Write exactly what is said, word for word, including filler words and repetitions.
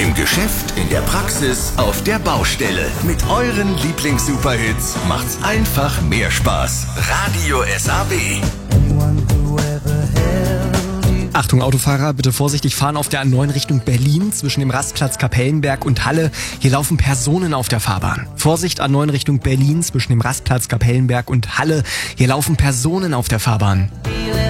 Im Geschäft, in der Praxis, auf der Baustelle. Mit euren Lieblings-Superhits macht's einfach mehr Spaß. Radio S A B. Achtung Autofahrer, bitte vorsichtig fahren auf der A neun Richtung Berlin zwischen dem Rastplatz Kapellenberg und Halle. Hier laufen Personen auf der Fahrbahn. Vorsicht, A neun Richtung Berlin zwischen dem Rastplatz Kapellenberg und Halle. Hier laufen Personen auf der Fahrbahn.